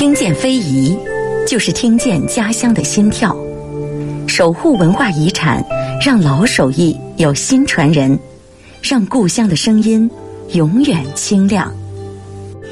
听见非遗，就是听见家乡的心跳。守护文化遗产，让老手艺有新传人，让故乡的声音永远清亮。